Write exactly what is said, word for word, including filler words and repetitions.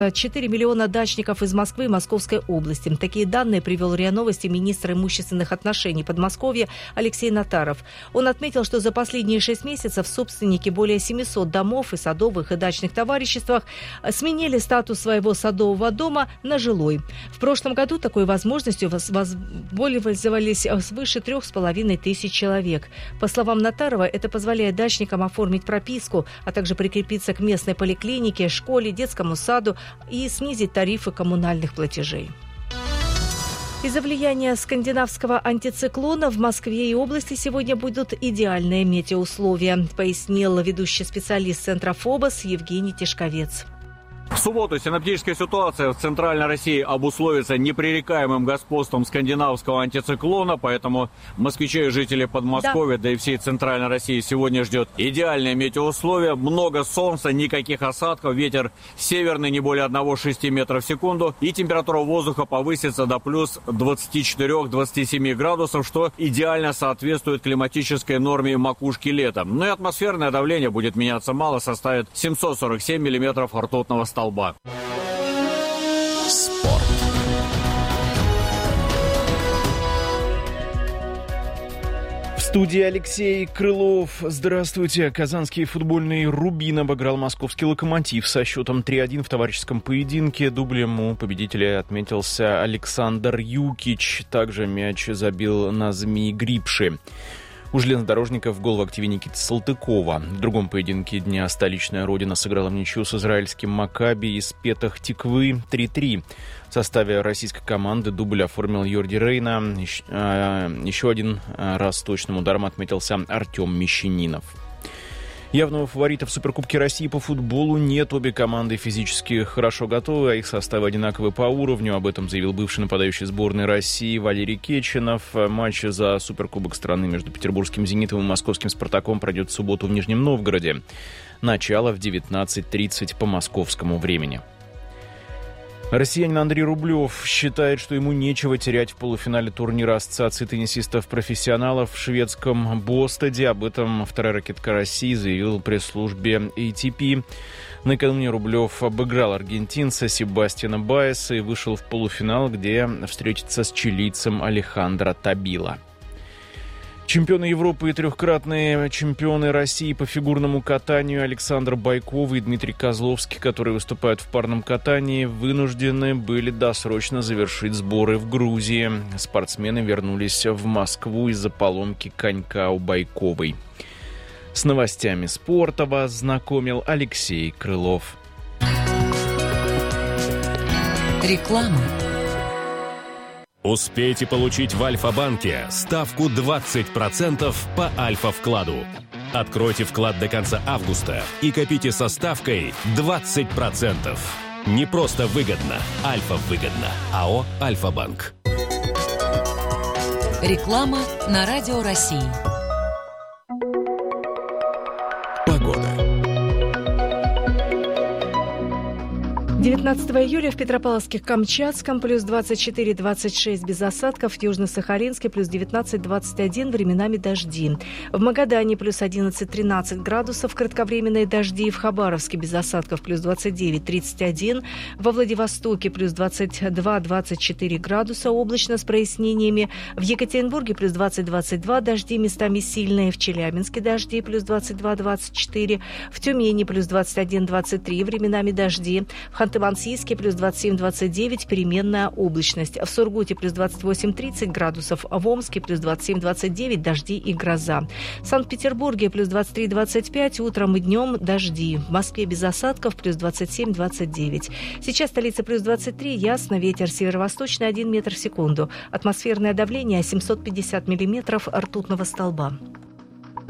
четыре миллиона дачников из Москвы и Московской области. Такие данные привел РИА Новости министр имущественных отношений Подмосковья Алексей Натаров. Он отметил, что за последние шесть месяцев собственники более семисот домов и садовых и дачных товариществах сменили статус своего садового дома на жилой. В прошлом году такой возможностью воспользовались свыше трех с половиной тысяч человек. По словам Натарова, это позволяет дачникам оформить прописку, а также прикрепиться к местной поликлинике, школе, детскому саду и снизить тарифы коммунальных платежей. Из-за влияния скандинавского антициклона в Москве и области сегодня будут идеальные метеоусловия, пояснил ведущий специалист Центра ФОБОС Евгений Тишковец. В субботу синоптическая ситуация в Центральной России обусловится непререкаемым господством скандинавского антициклона, поэтому москвичей и жителей Подмосковья, да. да и всей Центральной России сегодня ждет идеальные метеоусловия, много солнца, никаких осадков, ветер северный не более одного целых шести десятых метра в секунду, и температура воздуха повысится до плюс двадцати четырёх - двадцати семи градусов, что идеально соответствует климатической норме макушки лета. Ну и атмосферное давление будет меняться мало, составит семьсот сорок семь миллиметров ртутного столба. Спорт. В студии Алексей Крылов. Здравствуйте. Казанский футбольный «Рубин» обыграл московский «Локомотив» со счетом три один в товарищеском поединке. Дублем у победителя отметился Александр Юкич. Также мяч забил Назми Грипши. У железнодорожников гол в активе Никиты Салтыкова. В другом поединке дня столичная родина сыграла в ничью с израильским «Макаби» из Петах-Тиквы три три. В составе российской команды дубль оформил Йорди Рейна. Еще один раз точным ударом отметился Артем Мещанинов. Явного фаворита в Суперкубке России по футболу нет. Обе команды физически хорошо готовы, а их составы одинаковы по уровню. Об этом заявил бывший нападающий сборной России Валерий Кеченов. Матч за Суперкубок страны между петербургским «Зенитом» и московским «Спартаком» пройдет в субботу в Нижнем Новгороде. Начало в девятнадцать тридцать по московскому времени. Россиянин Андрей Рублев считает, что ему нечего терять в полуфинале турнира Ассоциации теннисистов-профессионалов в шведском Båstad. Об этом вторая ракетка России заявил пресс-службе эй ти пи. Накануне Рублев обыграл аргентинца Себастьяна Баеса и вышел в полуфинал, где встретится с чилийцем Алехандро Табила. Чемпионы Европы и трехкратные чемпионы России по фигурному катанию Александр Байков и Дмитрий Козловский, которые выступают в парном катании, вынуждены были досрочно завершить сборы в Грузии. Спортсмены вернулись в Москву из-за поломки конька у Байковой. С новостями спорта вас знакомил Алексей Крылов. Реклама. Успейте получить в Альфа-банке ставку двадцать процентов по Альфа-вкладу. Откройте вклад до конца августа и копите со ставкой двадцать процентов. Не просто выгодно, Альфа-выгодно. АО «Альфа-банк». Реклама на Радио России. Погода. девятнадцатого июля в Петропавловске-Камчатском плюс двадцать четыре - двадцать шесть без осадков, в Южно-Сахалинске плюс девятнадцать - двадцать один, временами дожди. В Магадане плюс одиннадцать - тринадцать градусов, кратковременные дожди. В Хабаровске без осадков плюс двадцать девять - тридцать один. Во Владивостоке плюс двадцать два - двадцать четыре градуса, облачно с прояснениями. В Екатеринбурге плюс двадцать - двадцать два, дожди местами сильные. В Челябинске дожди плюс двадцать два - двадцать четыре. В Тюмени плюс двадцать один - двадцать три, временами дожди. В Ханты-Мансийске плюс двадцать семь - двадцать девять, переменная облачность. В Сургуте плюс двадцать восемь - тридцать градусов. В Омске плюс двадцать семь - двадцать девять, дожди и гроза. В Санкт-Петербурге плюс двадцать три - двадцать пять, утром и днем дожди. В Москве без осадков плюс двадцать семь - двадцать девять. Сейчас столица плюс двадцать три, ясно, ветер северо-восточный один метр в секунду. Атмосферное давление семьсот пятьдесят миллиметров ртутного столба.